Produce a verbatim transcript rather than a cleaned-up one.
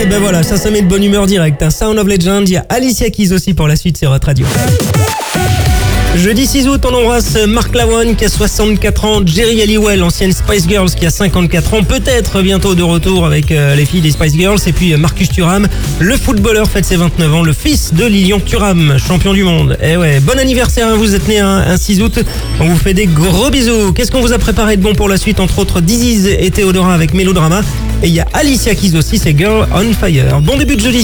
Et ben voilà, ça, ça met de bonne humeur direct. Un Sound of Legend, il y a Alicia Keys aussi pour la suite sur votre radio. Jeudi six août, on embrasse Mark Lavoine qui a soixante-quatre ans, Jerry Halliwell, ancienne Spice Girls qui a cinquante-quatre ans, peut-être bientôt de retour avec euh, les filles des Spice Girls, et puis Marcus Thuram, le footballeur fête ses vingt-neuf ans, le fils de Lilian Thuram, champion du monde. Eh ouais, bon anniversaire, hein, vous êtes né un, un six août, on vous fait des gros bisous. Qu'est-ce qu'on vous a préparé de bon pour la suite? Entre autres, Diziz et Théodora avec Mélodrama, et il y a Alicia Keys aussi, c'est Girl on Fire. Bon début de jeudi.